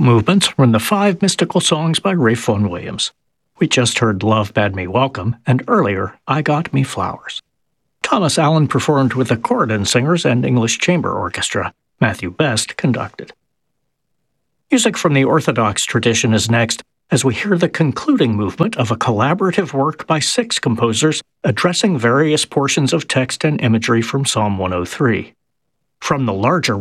movements from the Five Mystical Songs by Ralph Vaughan Williams. We just heard Love Bade Me Welcome, and earlier, I Got Me Flowers. Thomas Allen performed with the Corydon Singers and English Chamber Orchestra. Matthew Best conducted. Music from the Orthodox tradition is next, as we hear the concluding movement of a collaborative work by 6 composers addressing various portions of text and imagery from Psalm 103. From the larger